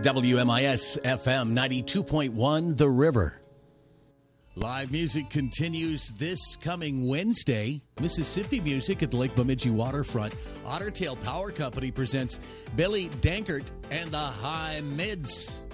WMIS FM 92.1 The River. Live music continues this coming Wednesday. Mississippi music at the Lake Bemidji waterfront. Otter Tail Power Company presents Billy Dankert and the High Mids.